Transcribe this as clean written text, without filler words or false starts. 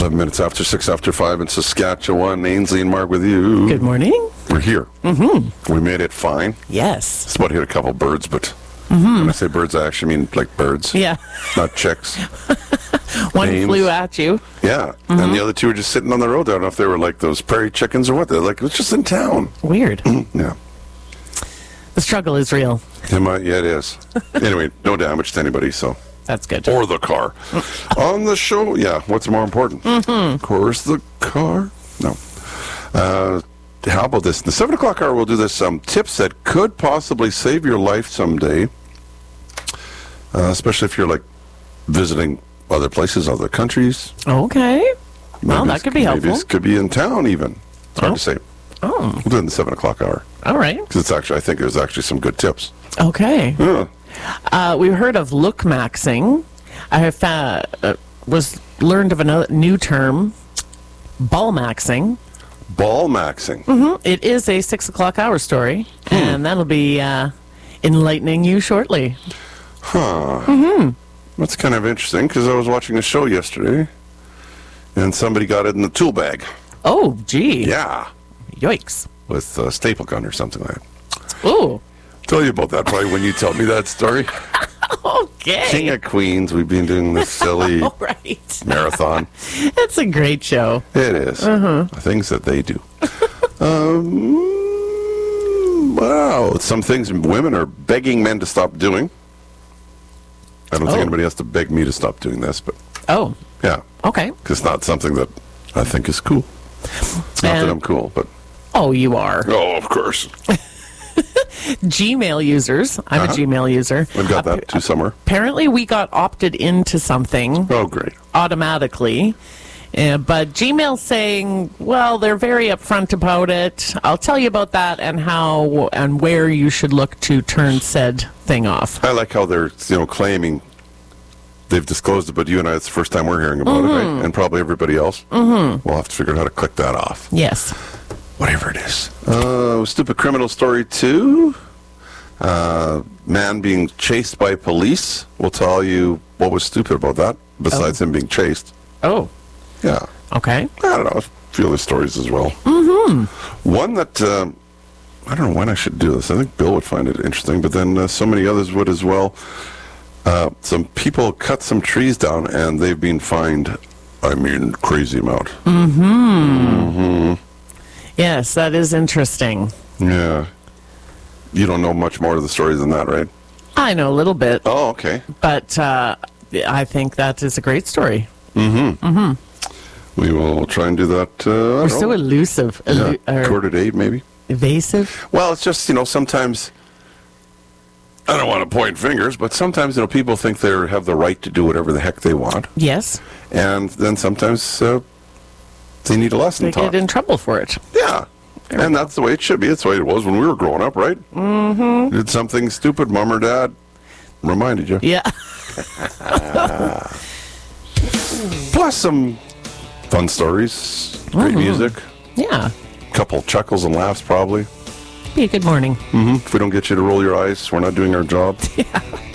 11 minutes after 6 after 5 in Saskatchewan. Ainsley and Mark with you. Good morning. We're here. Mm-hmm. We made it fine. Yes. It's about to hit a couple birds, but when I say birds, I actually mean like birds. Yeah. Not chicks. One Names. flew at you. Yeah. And the other two were just sitting on the road. I don't know if they were like those prairie chickens or what. They're like, it was just in town. Weird. Yeah. The struggle is real. Yeah, it is. Anyway, no damage to anybody, so. That's good. Or the car. On the show, yeah, what's more important? Of course, the car. No. How about this? In the 7 o'clock hour, we'll do this. Tips that could possibly save your life someday, especially if you're, like, visiting other places, other countries. Okay. Well, Maybe that could be helpful. Maybe it could be in town, even. It's hard to say. Oh. We'll do it in the 7 o'clock hour. All right. Because it's actually, I think there's actually some good tips. Okay. Yeah. We've heard of look maxing. I have learned of a new term, ball maxing. Ball maxing. It is a 6 o'clock hour story, and that'll be enlightening you shortly. That's kind of interesting, because I was watching a show yesterday, and somebody got it in the tool bag. Oh, gee. Yeah. Yikes. With a staple gun or something like that. Ooh. Tell you about that probably when you tell me that story. Okay. King of Queens, we've been doing this silly All right. marathon. It's a great show. It is. Things that they do. Wow. Some things women are begging men to stop doing. I don't think anybody has to beg me to stop doing this, but Oh, yeah. okay. Because it's not something that I think is cool. Not that I'm cool, but... Oh, you are. Oh, of course. Gmail users. I'm a Gmail user. We've got that too somewhere. Apparently, we got opted into something Oh, great. automatically. But Gmail's saying, well, they're very upfront about it. I'll tell you about that and how and where you should look to turn said thing off. I like how they're, claiming they've disclosed it, but you and I, it's the first time we're hearing about it, right? And probably everybody else. We'll have to figure out how to click that off. Yes. Whatever it is. Stupid criminal story 2. Man being chased by police. We'll tell you what was stupid about that, besides him being chased. Oh, Yeah. okay. I don't know. A few other stories as well. One that, I don't know when I should do this. I think Bill would find it interesting, but then so many others would as well. Some people cut some trees down, and they've been fined, crazy amount. Yes, that is interesting. Yeah. You don't know much more of the story than that, right? I know a little bit, Oh, okay. but I think that is a great story. We will try and do that. We're so elusive, Quarter to 8, maybe. evasive. Well, it's just, sometimes, I don't want to point fingers, but sometimes, people think they have the right to do whatever the heck they want. Yes, And then sometimes they need a lesson they taught. get in trouble for it. Yeah. And that's the way it should be. That's the way it was when we were growing up, right? Did something stupid, mom or dad reminded you. Yeah. Plus some fun stories, great music, Yeah. couple chuckles and laughs probably. Be a good morning. If we don't get you to roll your eyes, we're not doing our job.